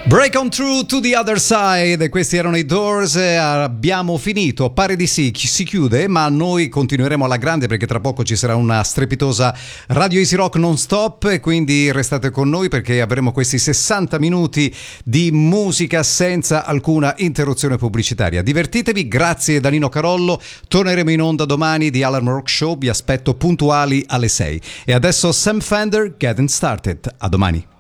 Break on through to the other side, questi erano i Doors, abbiamo finito, pare di sì, si chiude, ma noi continueremo alla grande perché tra poco ci sarà una strepitosa Radio Easy Rock non stop, quindi restate con noi perché avremo questi 60 minuti di musica senza alcuna interruzione pubblicitaria. Divertitevi, grazie da Nino Carollo, torneremo in onda domani di Alarm Rock Show, vi aspetto puntuali alle 6. E adesso Sam Fender, Getting Started, a domani.